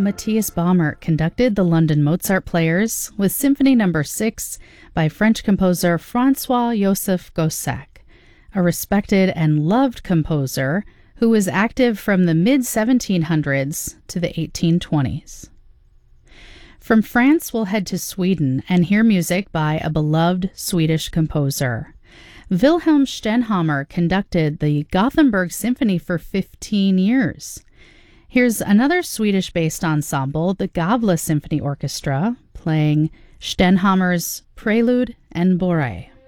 Matthias Baumert conducted the London Mozart Players with Symphony No. 6 by French composer François-Joseph Gossec, a respected and loved composer who was active from the mid-1700s to the 1820s. From France, we'll head to Sweden and hear music by a beloved Swedish composer. Wilhelm Stenhammar conducted the Gothenburg Symphony for 15 years. Here's another Swedish-based ensemble, the Gavle Symphony Orchestra, playing Stenhammar's Prelude and Bourrée.